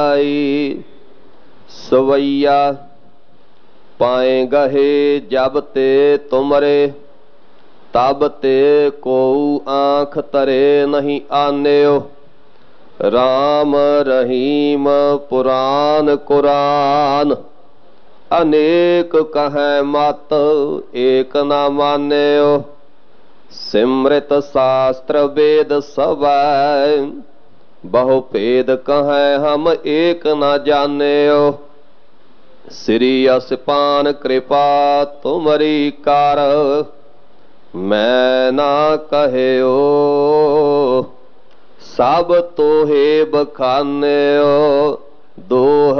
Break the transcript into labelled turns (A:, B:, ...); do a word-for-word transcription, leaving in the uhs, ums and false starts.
A: सवैया पाए गहे जब ते तुमरे, तब ते को आँख तरे नहीं आन्यो। राम रहीम पुराण कुरान, अनेक कहे मत एक न मान्यो। सिमृत शास्त्र वेद सवै, बहु भेद कहे हम एक न जान्यो। श्री असपान कृपा तुमरी कार, मैं ना कहो। सब तोहे बखान्यो, दोह